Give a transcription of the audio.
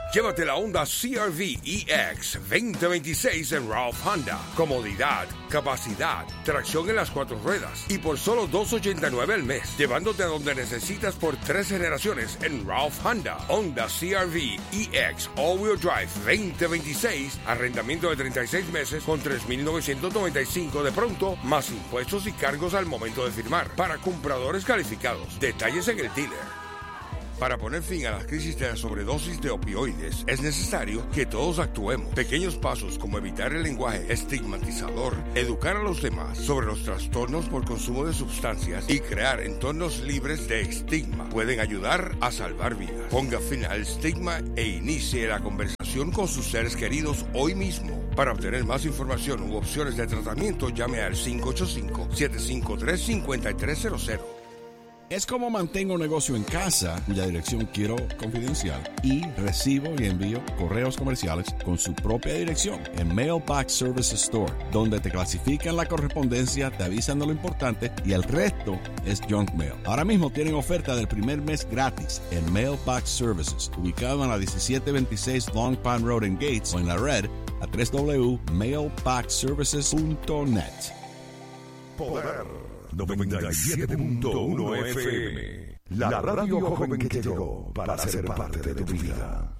Llévate la Honda CR-V EX 2026 en Ralph Honda. Comodidad, capacidad, tracción en las 4 ruedas y por solo $289 al mes, llevándote a donde necesitas por 3 generaciones en Ralph Honda. Honda CR-V EX All-Wheel Drive 2026, arrendamiento de 36 meses con $3,995 de pronto, más impuestos y cargos al momento de firmar. Para compradores calificados, detalles en el dealer. Para poner fin a la crisis de la sobredosis de opioides, es necesario que todos actuemos. Pequeños pasos como evitar el lenguaje estigmatizador, educar a los demás sobre los trastornos por consumo de sustancias y crear entornos libres de estigma pueden ayudar a salvar vidas. Ponga fin al estigma e inicie la conversación con sus seres queridos hoy mismo. Para obtener más información u opciones de tratamiento, llame al 585-753-5300. Es como mantengo un negocio en casa, cuya dirección quiero confidencial, y recibo y envío correos comerciales con su propia dirección en Mailbox Services Store, donde te clasifican la correspondencia, te avisan de lo importante y el resto es junk mail. Ahora mismo tienen oferta del primer mes gratis en Mailbox Services, ubicado en la 1726 Long Pond Road en Gates o en la red a www.mailboxservices.net. Poder 97.1 FM. La radio joven que llegó para ser parte de tu vida.